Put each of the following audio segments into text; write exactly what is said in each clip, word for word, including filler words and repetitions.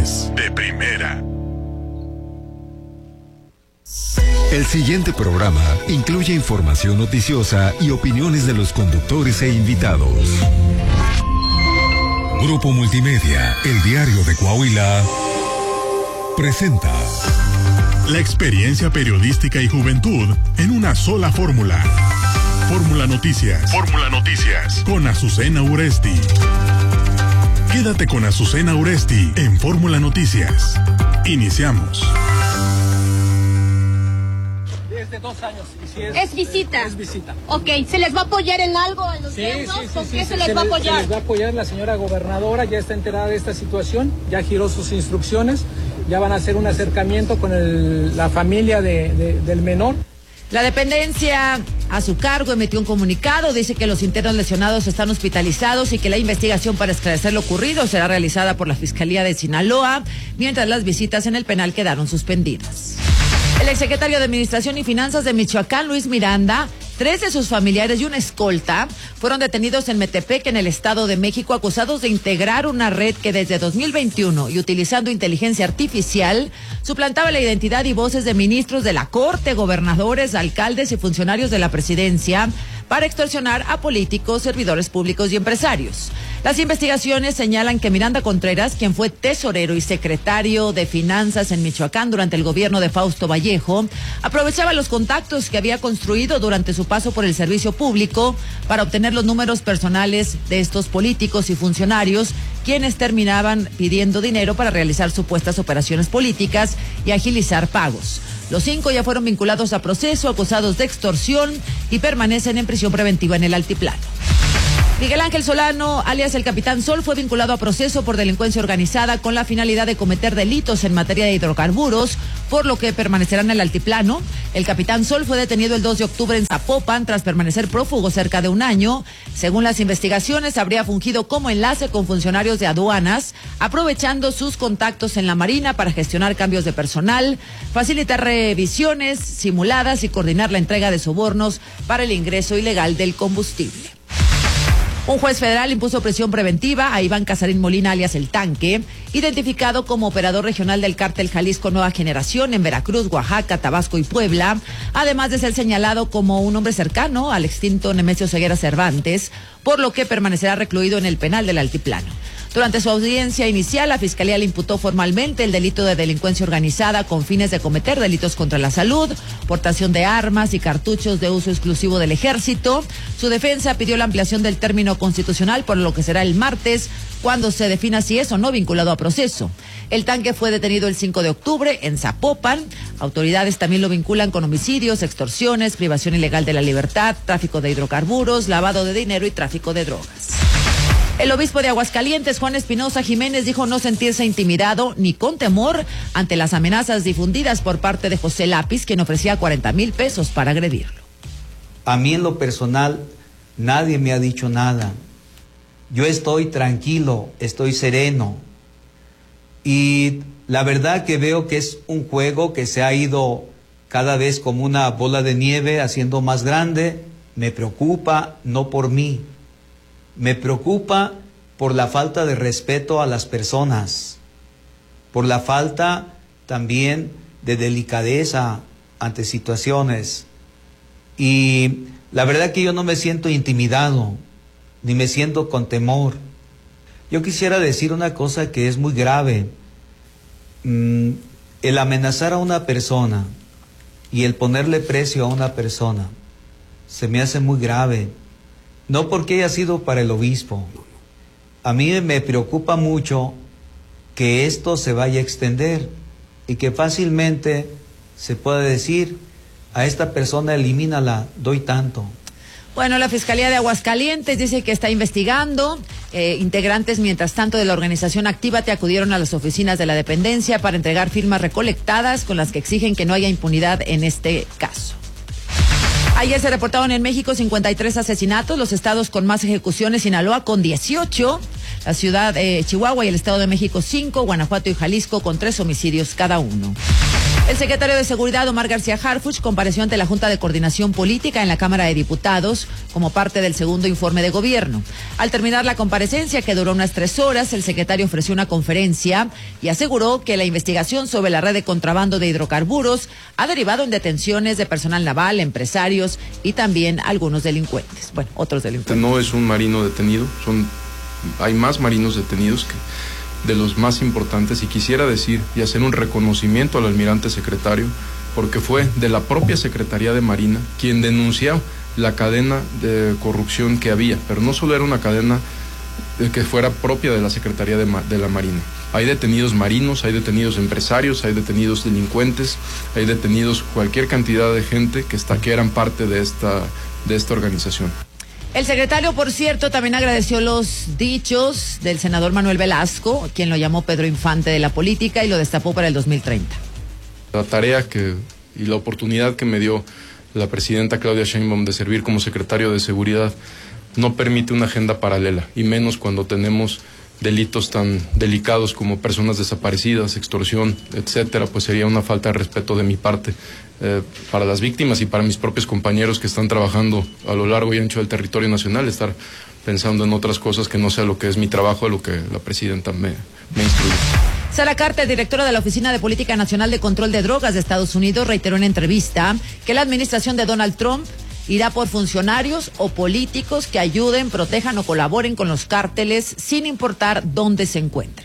es de primera. El siguiente programa incluye información noticiosa y opiniones de los conductores e invitados. Grupo Multimedia, el diario de Coahuila, presenta la experiencia periodística y juventud en una sola fórmula. Fórmula Noticias. Fórmula Noticias. Con Azucena Uresti. Quédate con Azucena Uresti en Fórmula Noticias. Iniciamos. De dos años. Y si es, es visita. Es visita. Ok, ¿se les va a apoyar en algo a los sí, deudos? sí, sí, ¿Con sí, qué sí, se les se va a les, apoyar? Se les va a apoyar, la señora gobernadora ya está enterada de esta situación, ya giró sus instrucciones, ya van a hacer un acercamiento con el, la familia de, de, del menor. La dependencia a su cargo emitió un comunicado, dice que los internos lesionados están hospitalizados y que la investigación para esclarecer lo ocurrido será realizada por la Fiscalía de Sinaloa, mientras las visitas en el penal quedaron suspendidas. El exsecretario de Administración y Finanzas de Michoacán, Luis Miranda, tres de sus familiares y una escolta fueron detenidos en Metepec, en el Estado de México, acusados de integrar una red que desde dos mil veintiuno y utilizando inteligencia artificial suplantaba la identidad y voces de ministros de la Corte, gobernadores, alcaldes y funcionarios de la presidencia para extorsionar a políticos, servidores públicos y empresarios. Las investigaciones señalan que Miranda Contreras, quien fue tesorero y secretario de Finanzas en Michoacán durante el gobierno de Fausto Vallejo, aprovechaba los contactos que había construido durante su paso por el servicio público para obtener los números personales de estos políticos y funcionarios, quienes terminaban pidiendo dinero para realizar supuestas operaciones políticas y agilizar pagos. Los cinco ya fueron vinculados a proceso, acusados de extorsión y permanecen en prisión preventiva en el Altiplano. Miguel Ángel Solano, alias el Capitán Sol, fue vinculado a proceso por delincuencia organizada con la finalidad de cometer delitos en materia de hidrocarburos, por lo que permanecerá en el Altiplano. El Capitán Sol fue detenido el dos de octubre en Zapopan tras permanecer prófugo cerca de un año. Según las investigaciones, habría fungido como enlace con funcionarios de aduanas, aprovechando sus contactos en la Marina para gestionar cambios de personal, facilitar revisiones simuladas y coordinar la entrega de sobornos para el ingreso ilegal del combustible. Un juez federal impuso prisión preventiva a Iván Casarín Molina, alias El Tanque, identificado como operador regional del cártel Jalisco Nueva Generación en Veracruz, Oaxaca, Tabasco y Puebla, además de ser señalado como un hombre cercano al extinto Nemesio Ceguera Cervantes, por lo que permanecerá recluido en el penal del Altiplano. Durante su audiencia inicial, la Fiscalía le imputó formalmente el delito de delincuencia organizada con fines de cometer delitos contra la salud, portación de armas y cartuchos de uso exclusivo del Ejército. Su defensa pidió la ampliación del término constitucional, por lo que será el martes cuando se defina si es o no vinculado a proceso. El Tanque fue detenido el cinco de octubre en Zapopan. Autoridades también lo vinculan con homicidios, extorsiones, privación ilegal de la libertad, tráfico de hidrocarburos, lavado de dinero y tráfico de drogas. El obispo de Aguascalientes, Juan Espinosa Jiménez, dijo no sentirse intimidado ni con temor ante las amenazas difundidas por parte de José Lápiz, quien ofrecía cuarenta mil pesos para agredirlo. A mí en lo personal nadie me ha dicho nada. Yo estoy tranquilo, estoy sereno. Y la verdad que veo que es un juego que se ha ido cada vez como una bola de nieve haciendo más grande. Me preocupa no por mí. Me preocupa por la falta de respeto a las personas, por la falta también de delicadeza ante situaciones. Y la verdad que yo no me siento intimidado, ni me siento con temor. Yo quisiera decir una cosa que es muy grave. Mm, el amenazar a una persona y el ponerle precio a una persona se me hace muy grave. No porque haya sido para el obispo. A mí me preocupa mucho que esto se vaya a extender y que fácilmente se pueda decir a esta persona elimínala, doy tanto. Bueno, la Fiscalía de Aguascalientes dice que está investigando. Eh, integrantes, mientras tanto, de la organización Actívate acudieron a las oficinas de la dependencia para entregar firmas recolectadas con las que exigen que no haya impunidad en este caso. Ayer se reportaron en México cincuenta y tres asesinatos, los estados con más ejecuciones: Sinaloa con dieciocho, la ciudad de eh, Chihuahua y el Estado de México cinco, Guanajuato y Jalisco con tres homicidios cada uno. El secretario de Seguridad, Omar García Harfuch, compareció ante la Junta de Coordinación Política en la Cámara de Diputados como parte del segundo informe de gobierno. Al terminar la comparecencia, que duró unas tres horas, el secretario ofreció una conferencia y aseguró que la investigación sobre la red de contrabando de hidrocarburos ha derivado en detenciones de personal naval, empresarios y también algunos delincuentes. Bueno, otros delincuentes. No es un marino detenido, son, hay más marinos detenidos que... de los más importantes, y quisiera decir y hacer un reconocimiento al almirante secretario, porque fue de la propia Secretaría de Marina quien denunció la cadena de corrupción que había, pero no solo era una cadena que fuera propia de la Secretaría de, de la Marina. Hay detenidos marinos, hay detenidos empresarios, hay detenidos delincuentes, hay detenidos cualquier cantidad de gente que, está, que eran parte de esta, de esta organización. El secretario, por cierto, también agradeció los dichos del senador Manuel Velasco, quien lo llamó Pedro Infante de la política y lo destapó para el dos mil treinta. La tarea que y la oportunidad que me dio la presidenta Claudia Sheinbaum de servir como secretario de Seguridad no permite una agenda paralela, y menos cuando tenemos delitos tan delicados como personas desaparecidas, extorsión, etcétera, pues sería una falta de respeto de mi parte eh, para las víctimas y para mis propios compañeros que están trabajando a lo largo y ancho del territorio nacional, estar pensando en otras cosas que no sea lo que es mi trabajo, a lo que la presidenta me, me instruye. Sara Carter, directora de la Oficina de Política Nacional de Control de Drogas de Estados Unidos, reiteró en entrevista que la administración de Donald Trump irá por funcionarios o políticos que ayuden, protejan o colaboren con los cárteles sin importar dónde se encuentren.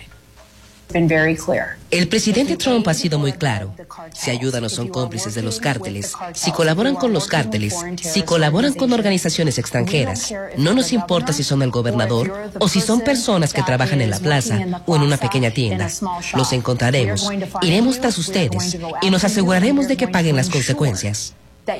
El presidente Trump ha sido muy claro. Si ayudan o son cómplices de los cárteles, si colaboran con los cárteles, si colaboran con organizaciones extranjeras, no nos importa si son el gobernador o si son personas que trabajan en la plaza o en una pequeña tienda. Los encontraremos, iremos tras ustedes y nos aseguraremos de que paguen las consecuencias.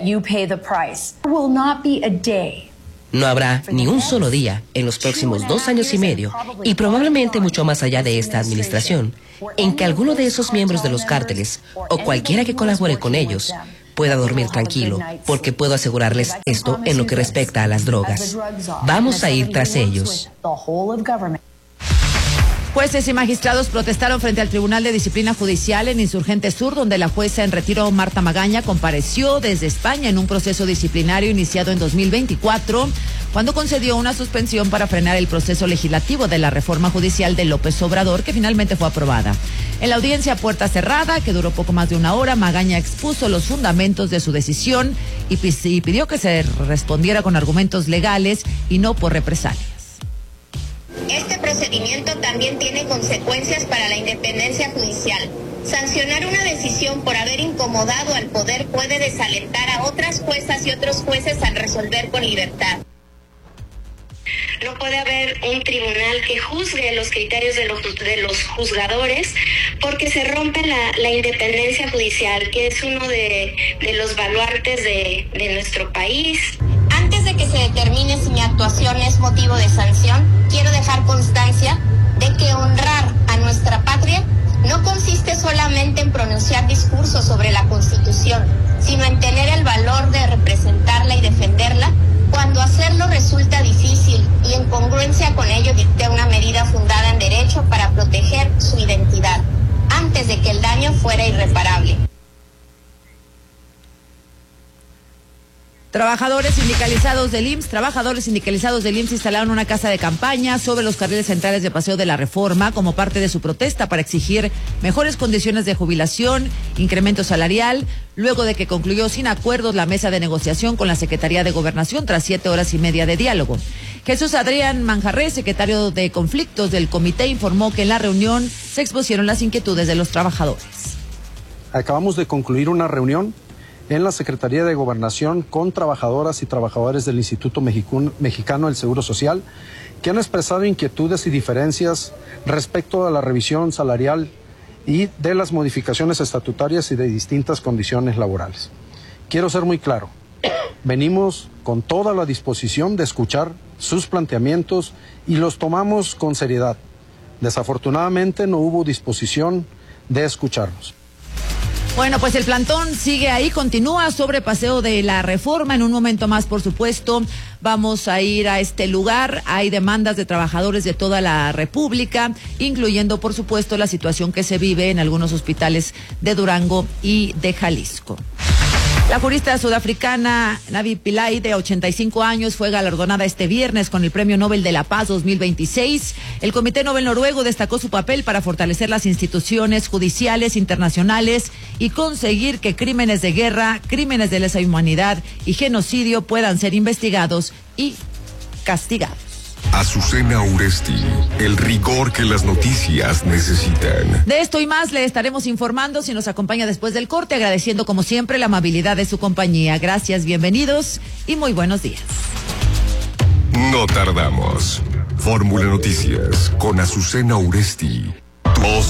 No habrá ni un solo día en los próximos dos años y medio, y probablemente mucho más allá de esta administración, en que alguno de esos miembros de los cárteles, o cualquiera que colabore con ellos, pueda dormir tranquilo, porque puedo asegurarles esto en lo que respecta a las drogas. Vamos a ir tras ellos. Jueces y magistrados protestaron frente al Tribunal de Disciplina Judicial en Insurgente Sur, donde la jueza en retiro Marta Magaña compareció desde España en un proceso disciplinario iniciado en dos mil veinticuatro, cuando concedió una suspensión para frenar el proceso legislativo de la reforma judicial de López Obrador, que finalmente fue aprobada. En la audiencia a puerta cerrada, que duró poco más de una hora, Magaña expuso los fundamentos de su decisión y pidió que se respondiera con argumentos legales y no por represalias. Este procedimiento también tiene consecuencias para la independencia judicial. Sancionar una decisión por haber incomodado al poder puede desalentar a otras juezas y otros jueces al resolver con libertad. No puede haber un tribunal que juzgue los criterios de los, de los juzgadores, porque se rompe la, la independencia judicial, que es uno de, de los baluartes de, de nuestro país. Antes de que se determine si mi actuación es motivo de sanción, quiero dejar constancia de que honrar a nuestra patria no consiste solamente en pronunciar discursos sobre la Constitución, sino en tener el valor de representarla y defenderla cuando hacerlo resulta difícil, y en congruencia con ello dicté una medida fundada en derecho para proteger su identidad, antes de que el daño fuera irreparable. Trabajadores sindicalizados del I M S S, trabajadores sindicalizados del I M S S instalaron una casa de campaña sobre los carriles centrales de Paseo de la Reforma como parte de su protesta para exigir mejores condiciones de jubilación, incremento salarial, luego de que concluyó sin acuerdos la mesa de negociación con la Secretaría de Gobernación tras siete horas y media de diálogo. Jesús Adrián Manjarrés, secretario de Conflictos del comité, informó que en la reunión se expusieron las inquietudes de los trabajadores. Acabamos de concluir una reunión en la Secretaría de Gobernación con trabajadoras y trabajadores del Instituto Mexicano del Seguro Social, que han expresado inquietudes y diferencias respecto a la revisión salarial y de las modificaciones estatutarias y de distintas condiciones laborales. Quiero ser muy claro, venimos con toda la disposición de escuchar sus planteamientos y los tomamos con seriedad. Desafortunadamente no hubo disposición de escucharnos. Bueno, pues el plantón sigue ahí, continúa sobre Paseo de la Reforma. En un momento más, por supuesto, vamos a ir a este lugar. Hay demandas de trabajadores de toda la República, incluyendo, por supuesto, la situación que se vive en algunos hospitales de Durango y de Jalisco. La jurista sudafricana Navi Pillay, de ochenta y cinco años, fue galardonada este viernes con el Premio Nobel de la Paz dos mil veintiséis. El Comité Nobel noruego destacó su papel para fortalecer las instituciones judiciales internacionales y conseguir que crímenes de guerra, crímenes de lesa humanidad y genocidio puedan ser investigados y castigados. Azucena Uresti, el rigor que las noticias necesitan. De esto y más le estaremos informando si nos acompaña después del corte, agradeciendo como siempre la amabilidad de su compañía. Gracias, bienvenidos y muy buenos días. No tardamos. Fórmula Noticias con Azucena Uresti.